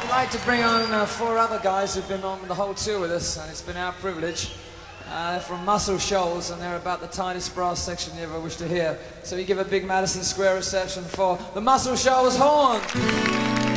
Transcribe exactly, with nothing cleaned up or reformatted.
I'd like to bring on uh, four other guys who've been on the whole tour with us, and it's been our privilege. Uh, they're from Muscle Shoals, and they're about the tiniest brass section you ever wish to hear. So you give a big Madison Square reception for the Muscle Shoals Horn.